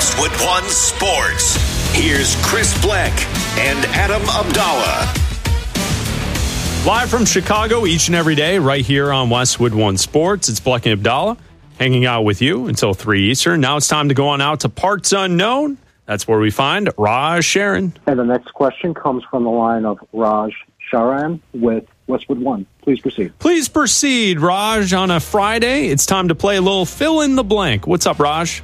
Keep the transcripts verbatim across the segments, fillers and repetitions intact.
Westwood One Sports. Here's Chris Bleck and Adam Abdallah. Live from Chicago each and every day, right here on Westwood One Sports. It's Bleck and Abdallah hanging out with you until three Eastern. Now it's time to go on out to Parts Unknown. That's where we find Raj Sharon. And the next question comes from the line of Raj Sharan with Westwood One. Please proceed. Please proceed, Raj. On a Friday, it's time to play a little fill in the blank. What's up, Raj?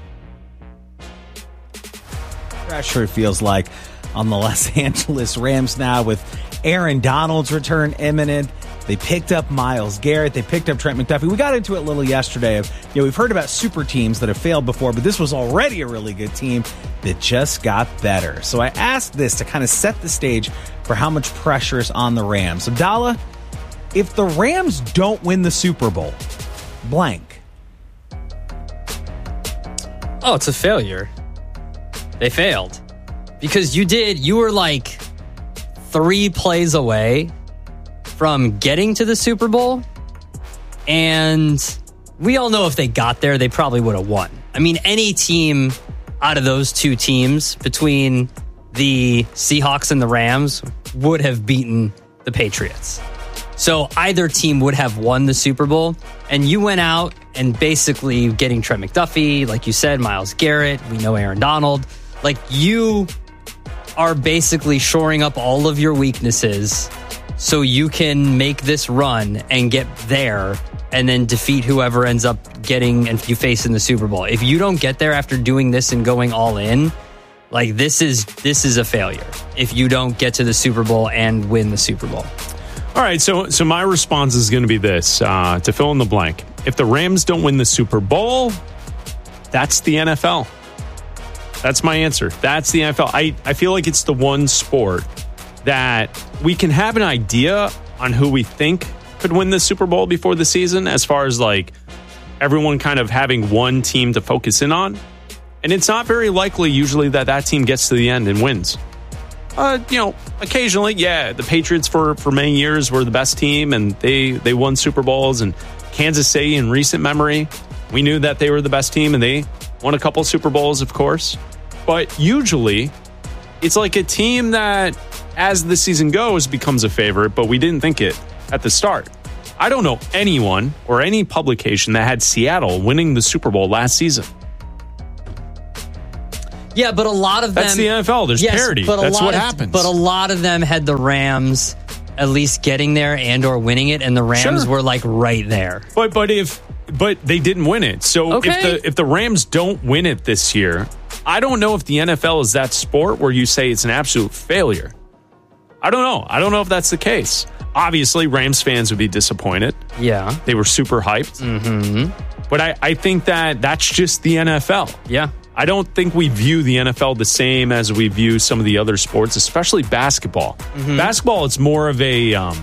Pressure, it feels like, on the Los Angeles Rams now with Aaron Donald's return imminent. They picked up Myles Garrett. They picked up Trent McDuffie. We got into it a little yesterday. Of, you know, we've heard about super teams that have failed before, but this was already a really good team that just got better. So I asked this to kind of set the stage for how much pressure is on the Rams. Abdallah, if the Rams don't win the Super Bowl, blank. Oh, it's a failure. They failed. Because you did, you were like three plays away from getting to the Super Bowl. And we all know if they got there, they probably would have won. I mean, any team out of those two teams between the Seahawks and the Rams would have beaten the Patriots. So either team would have won the Super Bowl. And you went out and basically getting Trent McDuffie, like you said, Myles Garrett, we know Aaron Donald. Like, you are basically shoring up all of your weaknesses so you can make this run and get there and then defeat whoever ends up getting and you face in the Super Bowl. If you don't get there after doing this and going all in, like, this is this is a failure if you don't get to the Super Bowl and win the Super Bowl. All right, so so my response is going to be this, uh, to fill in the blank. If the Rams don't win the Super Bowl, that's the N F L. That's my answer. That's the N F L. I, I feel like it's the one sport that we can have an idea on who we think could win the Super Bowl before the season, as far as like everyone kind of having one team to focus in on. And it's not very likely usually that that team gets to the end and wins. Uh, you know, occasionally, yeah, the Patriots for, for many years were the best team and they, they won Super Bowls. And Kansas City in recent memory, we knew that they were the best team and they won a couple Super Bowls, of course. But usually, it's like a team that, as the season goes, becomes a favorite, but we didn't think it at the start. I don't know anyone or any publication that had Seattle winning the Super Bowl last season. Yeah, but a lot of them... That's the N F L. There's yes, parity. But That's what of, happens. But a lot of them had the Rams at least getting there and or winning it, and the Rams Sure. were like right there. But but if but they didn't win it. So Okay. if the if the Rams don't win it this year, I don't know if the N F L is that sport where you say it's an absolute failure. I don't know. I don't know if that's the case. Obviously, Rams fans would be disappointed. Yeah. They were super hyped. Mm-hmm. But I, I think that that's just the N F L. Yeah. I don't think we view the N F L the same as we view some of the other sports, especially basketball. Mm-hmm. Basketball, it's more of a um,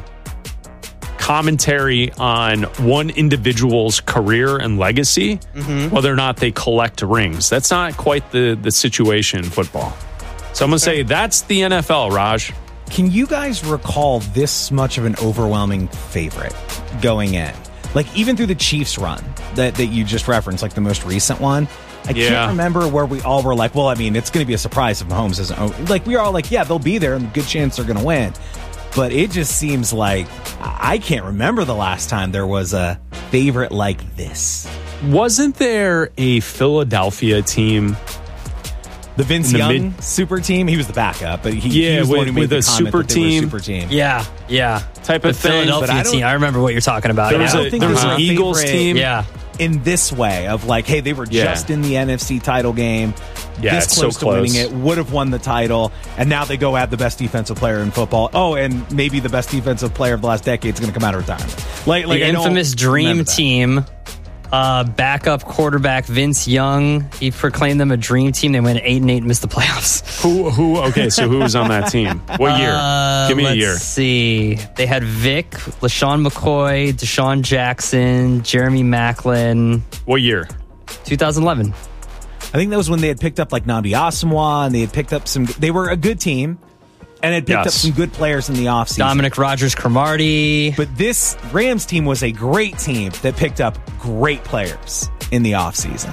commentary on one individual's career and legacy, mm-hmm. whether or not they collect rings. That's not quite the, the situation in football. So I'm going to say that's the N F L, Raj. Can you guys recall this much of an overwhelming favorite going in? Like, even through the Chiefs run that, that you just referenced, like the most recent one, I Yeah. can't remember where we all were like, well, I mean, it's going to be a surprise if Mahomes isn't. Like, we were all like, yeah, they'll be there and good chance they're going to win. But it just seems like I can't remember the last time there was a favorite like this. Wasn't there a Philadelphia team? The Vince the Young mid- super team, he was the backup, but he, Yeah, he was the with- one who made with the a comment super that they were a team. super team. Yeah. Yeah. Type The of thing. Philadelphia but I don't- team. I remember what you're talking about. There yeah. was I a, don't think there was there's an a Eagles favorite. team. yeah. In this way of like, hey, they were Yeah. just in the N F C title game, Yeah, this it's so close to close. winning it, would have won the title, and now they go add the best defensive player in football. Oh, and maybe the best defensive player of the last decade is going to come out of retirement. Like, like the I don't infamous Dream remember that. Team, uh, backup quarterback Vince Young. He proclaimed them a dream team. They went eight and eight and missed the playoffs. Who? Who? Okay, so who was on that team? What year? Uh, Give me a let's year. see. They had Vic, LaShawn McCoy, Deshaun Jackson, Jeremy Maclin. What year? twenty eleven. I think that was when they had picked up like Nnamdi Asomugha, and they had picked up some. They were a good team, and had picked Yes. up some good players in the offseason. Dominic Rodgers-Cromartie. But this Rams team was a great team that picked up great players in the offseason.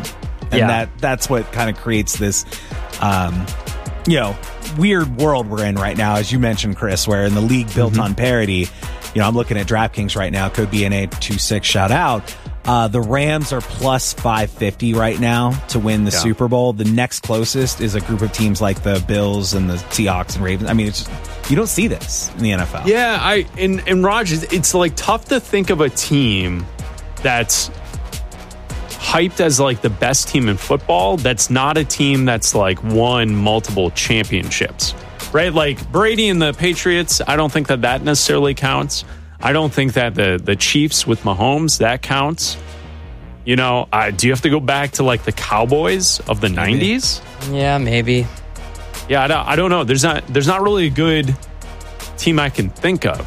And Yeah. that that's what kind of creates this, um, you know, weird world we're in right now, as you mentioned, Chris, where in the league built Mm-hmm. on parity, you know, I'm looking at DraftKings right now, code B N A two six, shout out. Uh, the Rams are plus five fifty right now to win the Yeah. Super Bowl. The next closest is a group of teams like the Bills and the Seahawks and Ravens. I mean, it's just, you don't see this in the N F L. Yeah, I and and Raj, it's- it's like tough to think of a team that's hyped as like the best team in football. That's not a team that's like won multiple championships, right? Like Brady and the Patriots. I don't think that that necessarily counts. I don't think that the the Chiefs with Mahomes that counts. You know, uh, do you have to go back to like the Cowboys of the nineties? Yeah, maybe. Yeah, I don't, I don't know. There's not there's not really a good team I can think of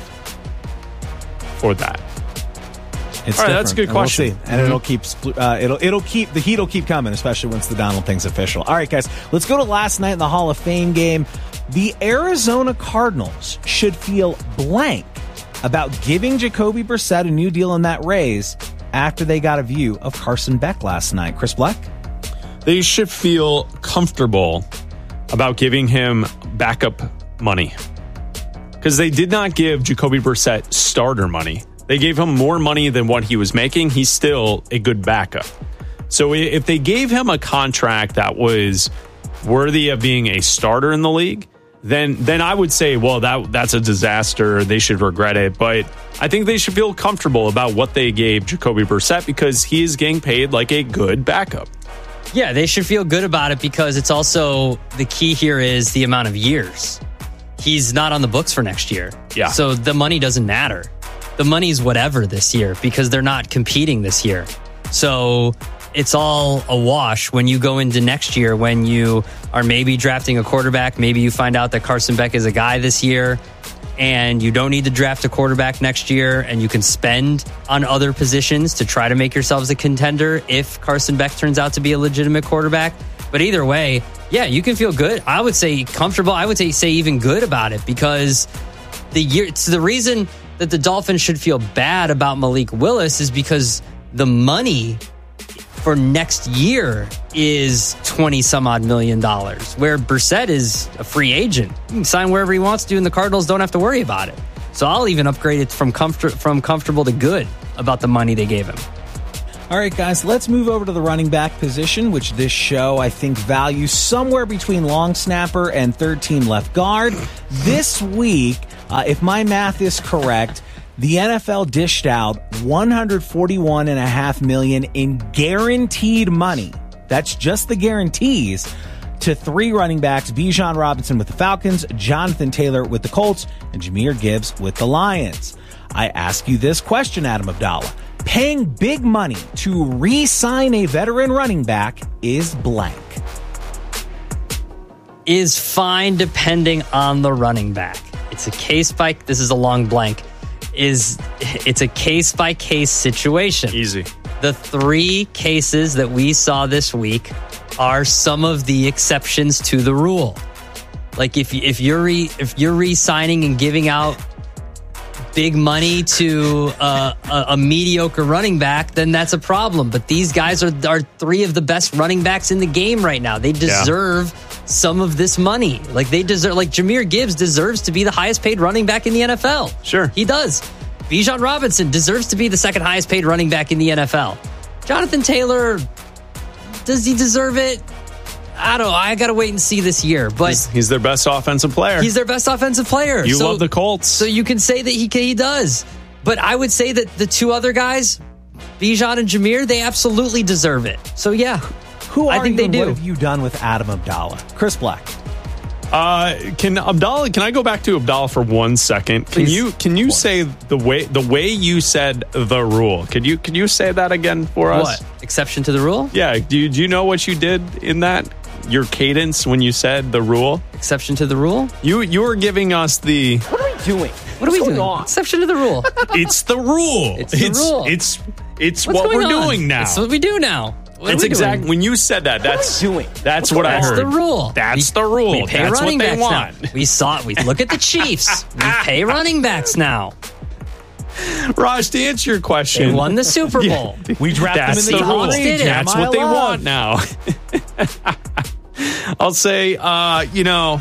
for that. It's All right, that's a good and we'll question. see. And it'll keep spl- uh, it'll it'll keep the heat will keep coming, especially once the Donald thing's official. All right, guys, let's go to last night in the Hall of Fame game. The Arizona Cardinals should feel blank about giving Jacoby Brissett a new deal in that raise after they got a view of Carson Beck last night. Chris Black? They should feel comfortable about giving him backup money because they did not give Jacoby Brissett starter money. They gave him more money than what he was making. He's still a good backup. So if they gave him a contract that was worthy of being a starter in the league, then then I would say, well, that that's a disaster. They should regret it. But I think they should feel comfortable about what they gave Jacoby Brissett because he is getting paid like a good backup. Yeah, they should feel good about it because it's also the key here is the amount of years. He's not on the books for next year. Yeah. So the money doesn't matter. The money's whatever this year because they're not competing this year. So it's all a wash when you go into next year when you are maybe drafting a quarterback. Maybe you find out that Carson Beck is a guy this year and you don't need to draft a quarterback next year and you can spend on other positions to try to make yourselves a contender if Carson Beck turns out to be a legitimate quarterback. But either way, yeah, you can feel good. I would say comfortable. I would say, say even good about it because the year, it's the reason that the Dolphins should feel bad about Malik Willis is because the money for next year is twenty some odd million dollars, where Brissett is a free agent. He can sign wherever he wants to, and the Cardinals don't have to worry about it. So I'll even upgrade it from comfort from comfortable to good about the money they gave him. All right, guys, let's move over to the running back position, which this show, I think, values somewhere between long snapper and third team left guard. This week, uh, if my math is correct, the N F L dished out one hundred forty-one point five million dollars in guaranteed money. That's just the guarantees to three running backs, Bijan Robinson with the Falcons, Jonathan Taylor with the Colts, and Jahmyr Gibbs with the Lions. I ask you this question, Adam Abdallah. Paying big money to re-sign a veteran running back is blank. Is fine depending on the running back. It's a case by, this is a long blank, is it's a case by case situation. Easy. The three cases that we saw this week are some of the exceptions to the rule. Like if if you're re, if you're re-signing and giving out big money to uh, a, a mediocre running back, then that's a problem. But these guys are are three of the best running backs in the game right now. They deserve yeah. some of this money. Like they deserve. Like Jahmyr Gibbs deserves to be the highest paid running back in the N F L. Sure, he does. Bijan Robinson deserves to be the second highest paid running back in the N F L. Jonathan Taylor, does he deserve it? I don't know. I got to wait and see this year. But he's, he's their best offensive player. He's their best offensive player. You so, love the Colts. So you can say that he he does. But I would say that the two other guys, Bijan and Jahmyr, they absolutely deserve it. So yeah, who are I think you they do. What have you done with Adam Abdallah? Chris Black. Uh, can Abdallah? Can I go back to Abdallah for one second? Can Please. you can you say the way the way you said the rule? Could you can you say that again for us? What exception to the rule? Yeah. Do you, do you know what you did in that? Your cadence when you said the rule? Exception to the rule? You you were giving us the. What are we doing? What are we doing? On? Exception to the rule. It's the rule. It's the it's, rule. It's it's What's what we're on? doing now. It's what we do now. What That's are we exactly doing? when you said that. That's what are we doing? That's What's what I That's heard. the rule. That's we, the rule. We pay That's running what they backs want. now. We saw it. We look at the Chiefs. We pay running backs now. Raj, to answer your question, They won the Super Bowl. Yeah. We draft them in That's the the top rule. three. That's Jeremiah what they Love. want now. I'll say, uh, you know,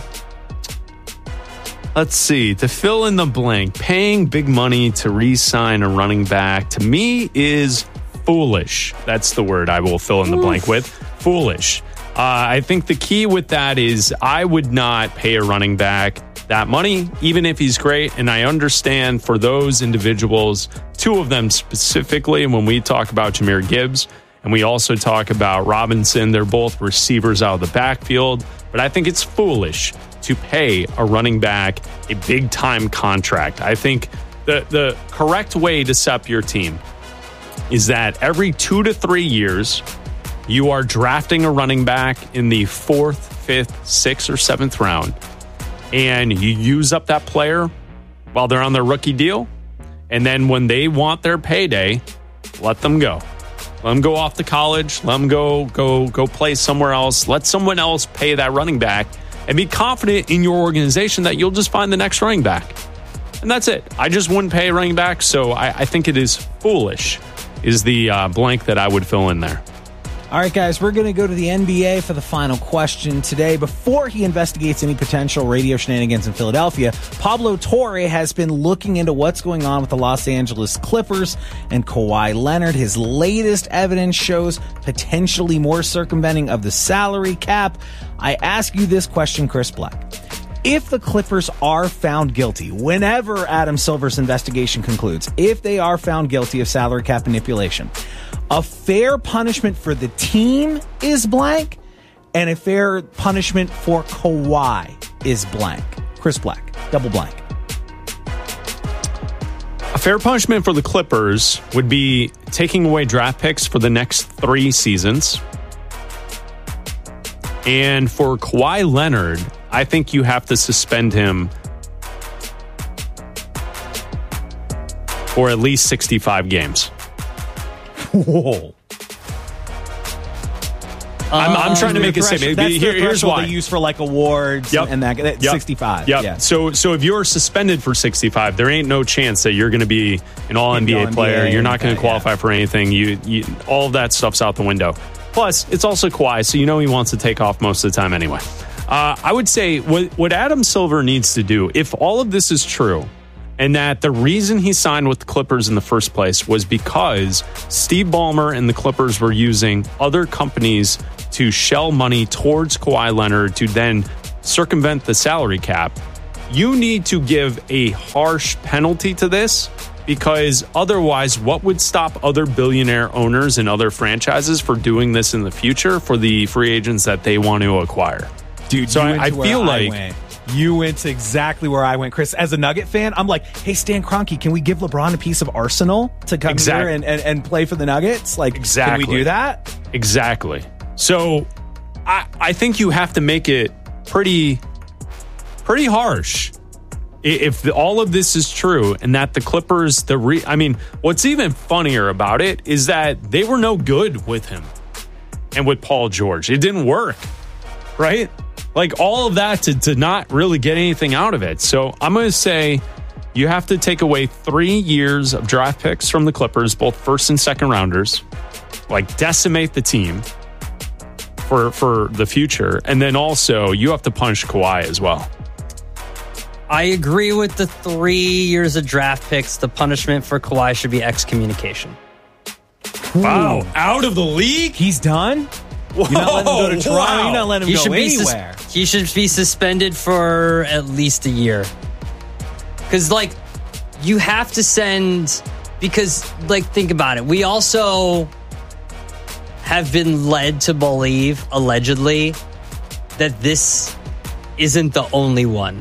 let's see, to fill in the blank, paying big money to re-sign a running back, to me, is foolish. That's the word I will fill in the blank with. Foolish. Uh, I think the key with that is I would not pay a running back that money, even if he's great. And I understand for those individuals, two of them specifically, when we talk about Jahmyr Gibbs and we also talk about Robinson, they're both receivers out of the backfield. But I think it's foolish to pay a running back a big time contract. I think the, the correct way to set up your team is that every two to three years, you are drafting a running back in the fourth, fifth, sixth, or seventh round, and you use up that player while they're on their rookie deal. And then when they want their payday, let them go. Let them go off to college. Let them go, go, go play somewhere else. Let someone else pay that running back and be confident in your organization that you'll just find the next running back. And that's it. I just wouldn't pay a running back, so I, I think it is foolish, is the uh, blank that I would fill in there. All right, guys, we're going to go to the N B A for the final question today. Before he investigates any potential radio shenanigans in Philadelphia, Pablo Torre has been looking into what's going on with the Los Angeles Clippers and Kawhi Leonard. His latest evidence shows potentially more circumventing of the salary cap. I ask you this question, Chris Black. If the Clippers are found guilty, whenever Adam Silver's investigation concludes, if they are found guilty of salary cap manipulation, a fair punishment for the team is blank, and a fair punishment for Kawhi is blank. Chris Black, double blank. A fair punishment for the Clippers would be taking away draft picks for the next three seasons. And for Kawhi Leonard, I think you have to suspend him for at least sixty-five games. Whoa. I'm, I'm trying to make a statement. That's the Here, here's threshold why. they use for like awards Yep. and that. that Yep. sixty-five. Yep. Yeah. So, so if you're suspended for sixty-five, there ain't no chance that you're going to be an All N B A All-N B A player. You're not going and to that, qualify yeah. for anything. You, you, all of that stuff's out the window. Plus, it's also Kawhi, so you know he wants to take off most of the time anyway. Uh, I would say what, what Adam Silver needs to do, if all of this is true, and that the reason he signed with the Clippers in the first place was because Steve Ballmer and the Clippers were using other companies to shell money towards Kawhi Leonard to then circumvent the salary cap, you need to give a harsh penalty to this, because otherwise, what would stop other billionaire owners and other franchises for doing this in the future for the free agents that they want to acquire? Dude, so you I, went I to where feel I like went. You went to exactly where I went, Chris. As a Nugget fan, I'm like, hey, Stan Kroenke, can we give LeBron a piece of Arsenal to come Exactly. here and, and, and play for the Nuggets? Like, Exactly. can we do that? Exactly. So I, I think you have to make it pretty, pretty harsh. I- If the, all of this is true and that the Clippers, the re, I mean, what's even funnier about it is that they were no good with him and with Paul George. It didn't work, right? Like all of that to, to not really get anything out of it. So I'm going to say you have to take away three years of draft picks from the Clippers, both first and second rounders, like decimate the team for for the future. And then also you have to punish Kawhi as well. I agree with the three years of draft picks. The punishment for Kawhi should be excommunication. Wow. Out of the league? He's done? You're not letting him go to Toronto? Wow. You're not letting him He go should be sus- anywhere? he should be suspended for at least a year. Because, like, you have to send. Because, like, think about it. We also have been led to believe, allegedly, that this isn't the only one.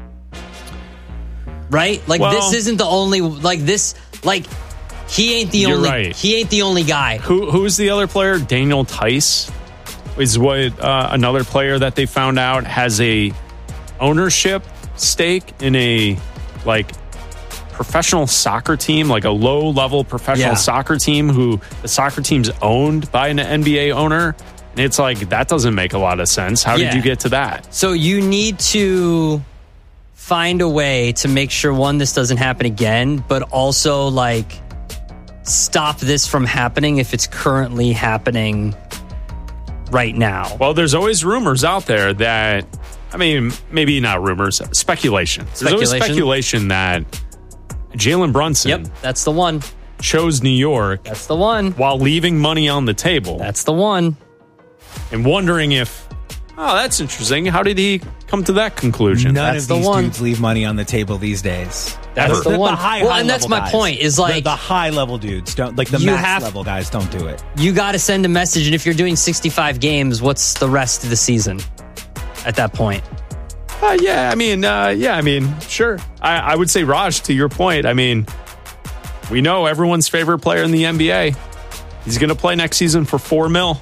Right? Like, Well- this isn't the only. Like, this. Like, he ain't the You're only. right. He ain't the only guy. Who who's the other player? Daniel Tice is what uh, another player that they found out has a ownership stake in a like professional soccer team, like a low level professional Yeah. soccer team who the soccer team's owned by an N B A owner. And it's like, that doesn't make a lot of sense. How Yeah. did you get to that? So you need to find a way to make sure, one, this doesn't happen again, but also, like, stop this from happening if it's currently happening right now. Well, there's always rumors out there that, I mean, maybe not rumors, speculation. There's always Speculation. speculation that Jalen Brunson Yep, that's the one. chose New York That's the one. while leaving money on the table That's the one. and wondering if, oh, that's interesting. How did he come to that conclusion? None That's of the these one. dudes leave money on the table these days. That's the one. high, Well, high and that's level my guys. point, is The- like- the, high level dudes don't like the You max have- level guys don't do it. You got to send a message, and if you're doing sixty-five games, what's the rest of the season at that point? Uh, yeah, I mean, uh, yeah, I mean, sure. I, I would say, Raj, to your point, I mean, we know everyone's favorite player in the N B A. He's going to play next season for four mil.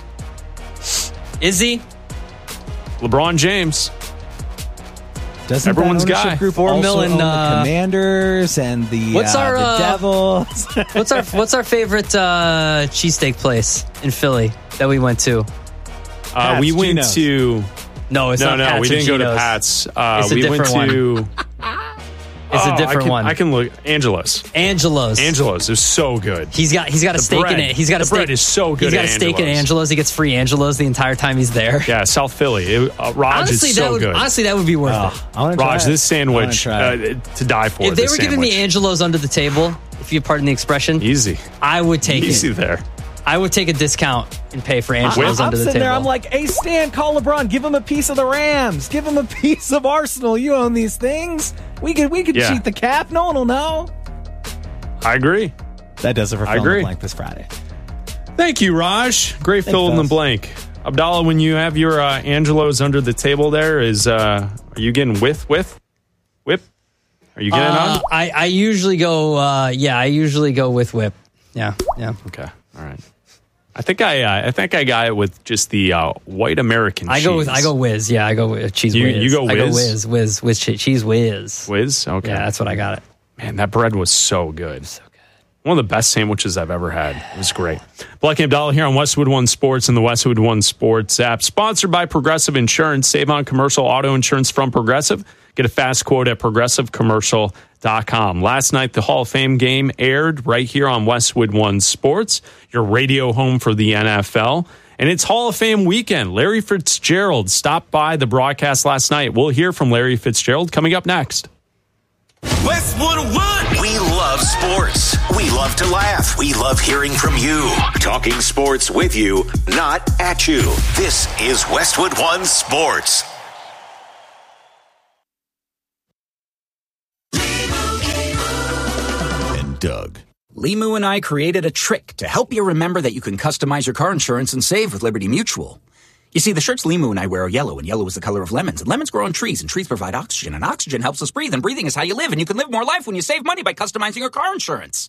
Is he? LeBron James. Doesn't Everyone's that ownership guy. group Four also mil and, own uh, the Commanders and the, What's uh, our, the uh, Devils? What's our What's our favorite uh, cheesesteak place in Philly that we went to? Uh, we Pat's, went Geno's. to... No, it's no, not no, Pat's we or didn't go to Geno's. Pat's. Uh, It's a we went different to... It's Oh, a different I can, one. I can look. Angelo's. Angelo's. Angelo's is so good. He's got he's got a The steak bread. in it. He's got a The steak. bread is so good He's got at a steak at Angelo's. Angelo's. He gets free Angelo's the entire time he's there. Yeah, South Philly. It, uh, Raj honestly, is that so would good. honestly that would be worth Oh, it. I wanna try Raj, it. this I wanna sandwich try uh, it. to die for. If they this were giving me sandwich. Angelo's under the table, if you pardon the expression, Easy. I would take Easy it. there. I would take a discount and pay for Angelo's I'm under the sitting table. there. I'm like, hey, Stan, call LeBron. Give him a piece of the Rams. Give him a piece of Arsenal. You own these things. We could we could Yeah. cheat the cap. No one will know. I agree. That does it for I Fill in the agree. Blank this Friday. Thank you, Raj. Great fill in the fellas. blank. Abdallah, when you have your uh, Angelo's under the table there, is uh, are you getting with, with, whip? Are you getting Uh, on? I, I usually go, uh, yeah, I usually go with whip. Yeah, yeah. Okay. All right. I think I uh, I think I got it with just the uh, white American I cheese. go with I go whiz. Yeah, I go with cheese You- whiz. you go I go whiz? whiz, whiz, whiz, che- cheese whiz. Whiz? Okay. Yeah, that's what I got it. Man, that bread was so good. So good. One of the best sandwiches I've ever had. It was great. Black and Abdallah here on Westwood One Sports and the Westwood One Sports app. Sponsored by Progressive Insurance. Save on commercial auto insurance from Progressive. Get a fast quote at progressive commercial dot com. Last night, the Hall of Fame game aired right here on Westwood One Sports, your radio home for the N F L. And it's Hall of Fame weekend. Larry Fitzgerald stopped by the broadcast last night. We'll hear from Larry Fitzgerald coming up next. Westwood One. We love sports. We love to laugh. We love hearing from you. Talking sports with you, not at you. This is Westwood One Sports. And Doug. Limu and I created a trick to help you remember that you can customize your car insurance and save with Liberty Mutual. You see, the shirts Limu and I wear are yellow, and yellow is the color of lemons, and lemons grow on trees, and trees provide oxygen, and oxygen helps us breathe, and breathing is how you live, and you can live more life when you save money by customizing your car insurance.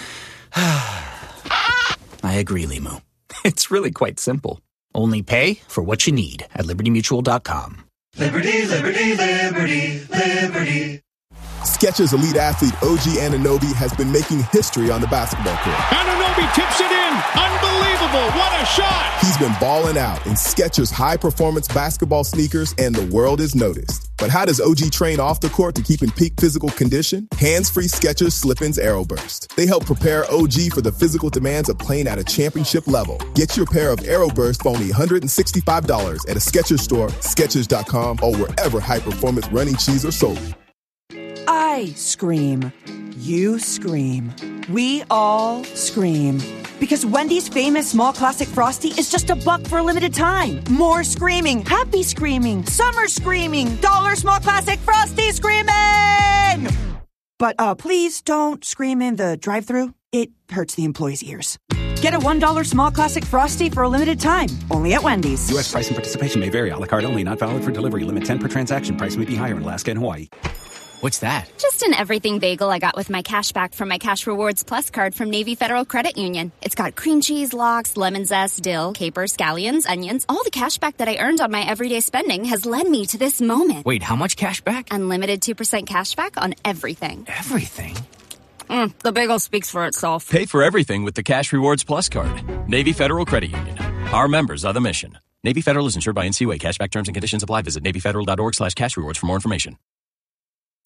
I agree, Limu. It's really quite simple. Only pay for what you need at liberty mutual dot com. Liberty, liberty, liberty, liberty. Skechers elite athlete O G Anunoby has been making history on the basketball court. Anunoby tips it in. Unbelievable. What a shot. He's been balling out in Skechers high-performance basketball sneakers, and the world is noticed. But how does O G train off the court to keep in peak physical condition? Hands-free Skechers Slip-ins Aeroburst. They help prepare O G for the physical demands of playing at a championship level. Get your pair of Aeroburst for only one hundred sixty-five dollars at a Skechers store, Skechers dot com, or wherever high-performance running shoes are sold. I scream. You scream. We all scream. Because Wendy's famous small classic Frosty is just a buck for a limited time. More screaming. Happy screaming. Summer screaming. Dollar small classic Frosty screaming! But uh, please don't scream in the drive-thru. It hurts the employees' ears. Get a one dollar small classic Frosty for a limited time. Only at Wendy's. U S price and participation may vary. A la carte only. Not valid for delivery. Limit ten per transaction. Price may be higher in Alaska and Hawaii. What's that? Just an everything bagel I got with my cash back from my Cash Rewards Plus card from Navy Federal Credit Union. It's got cream cheese, lox, lemon zest, dill, capers, scallions, onions. All the cash back that I earned on my everyday spending has led me to this moment. Wait, how much cash back? Unlimited two percent cash back on everything. Everything? Mm, the bagel speaks for itself. Pay for everything with the Cash Rewards Plus card. Navy Federal Credit Union. Our members are the mission. Navy Federal is insured by N C U A. Cashback terms and conditions apply. Visit navy federal dot org slash cash rewards for more information.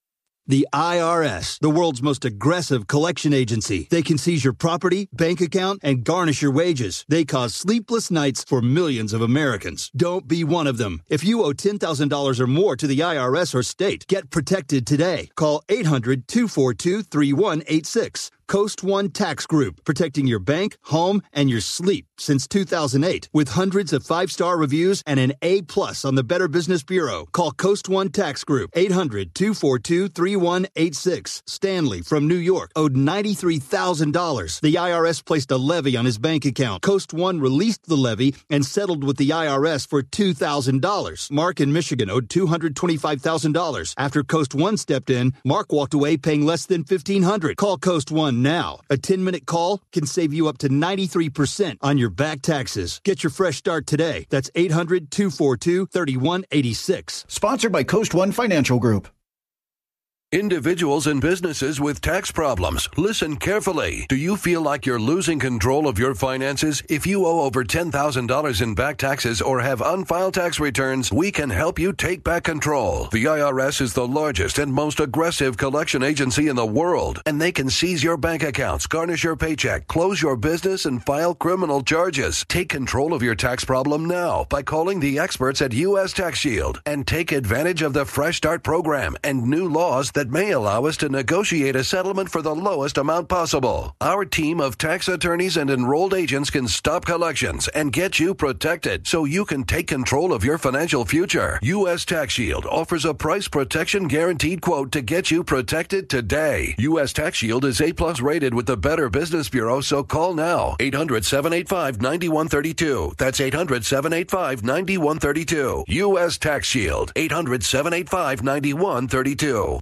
The I R S, the world's most aggressive collection agency. They can seize your property, bank account, and garnish your wages. They cause sleepless nights for millions of Americans. Don't be one of them. If you owe ten thousand dollars or more to the I R S or state, get protected today. Call eight hundred, two four two, three one eight six. Coast One Tax Group, protecting your bank, home, and your sleep since two thousand eight. With hundreds of five-star reviews and an A plus on the Better Business Bureau. Call Coast One Tax Group, eight hundred, two four two, three one eight six. Stanley from New York owed ninety-three thousand dollars. The I R S placed a levy on his bank account. Coast One released the levy and settled with the I R S for two thousand dollars. Mark in Michigan owed two hundred twenty-five thousand dollars. After Coast One stepped in, Mark walked away paying less than fifteen hundred dollars. Call Coast One now. A ten-minute call can save you up to ninety-three percent on your back taxes. Get your fresh start today. That's eight hundred, two four two, three one eight six. Sponsored by Coast One Financial Group. Individuals and businesses with tax problems, listen carefully. Do you feel like you're losing control of your finances? If you owe over ten thousand dollars in back taxes or have unfiled tax returns, we can help you take back control. The I R S is the largest and most aggressive collection agency in the world, and they can seize your bank accounts, garnish your paycheck, close your business, and file criminal charges. Take control of your tax problem now by calling the experts at U S Tax Shield and take advantage of the Fresh Start program and new laws that may allow us to negotiate a settlement for the lowest amount possible. Our team of tax attorneys and enrolled agents can stop collections and get you protected so you can take control of your financial future. U S Tax Shield offers a price protection guaranteed quote to get you protected today. U S Tax Shield is A plus rated with the Better Business Bureau, so call now. eight hundred, seven eight five, nine one three two. That's eight hundred, seven eight five, nine one three two. U S Tax Shield. eight hundred, seven eight five, nine one three two.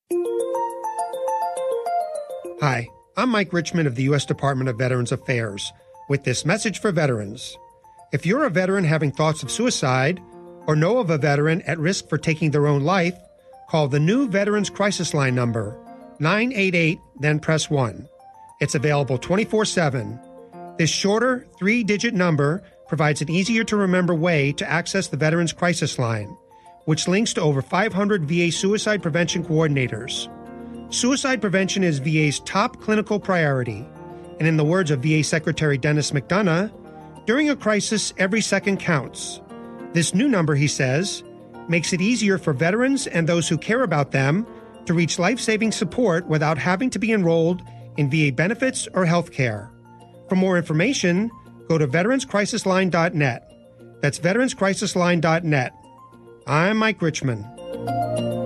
Hi, I'm Mike Richmond of the U S Department of Veterans Affairs with this message for veterans. If you're a veteran having thoughts of suicide or know of a veteran at risk for taking their own life, call the new Veterans Crisis Line number, nine eight eight, then press one. It's available twenty-four seven. This shorter, three-digit number provides an easier-to-remember way to access the Veterans Crisis Line, which links to over five hundred V A suicide prevention coordinators. Suicide prevention is V A's top clinical priority, and in the words of V A Secretary Dennis McDonough, during a crisis, every second counts. This new number, he says, makes it easier for veterans and those who care about them to reach life-saving support without having to be enrolled in V A benefits or health care. For more information, go to veterans crisis line dot net. That's veterans crisis line dot net. I'm Mike Richmond.